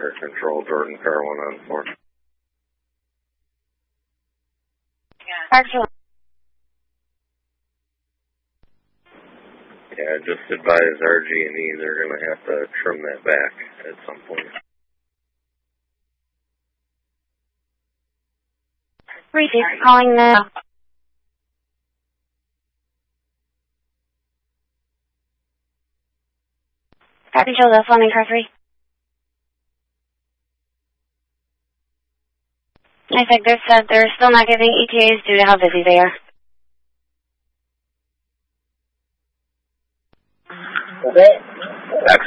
under control. Jordan Carlin on 4. Actually. Yeah, just advise RG&E they're going to have to trim that back at some point. Receive calling now. Copy, Joseph, Fleming, car 3. I think they've said they're still not giving ETAs due to how busy they are. Okay.